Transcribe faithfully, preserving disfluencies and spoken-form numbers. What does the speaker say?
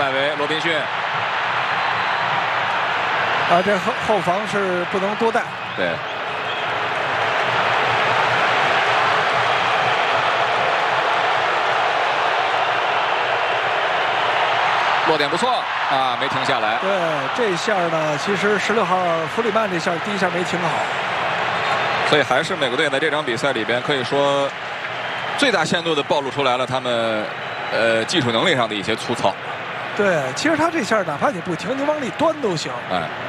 外围罗宾逊。 啊，这后后防是不能多带。 对。落点不错啊，没停下来。 对，这下呢，其实十六号弗里曼这下第一下没停好。 所以还是美国队在这场比赛里边可以说最大限度的暴露出来了他们呃技术能力上的一些粗糙。 对，其实他这下哪怕你不停，你往里端都行。 哎。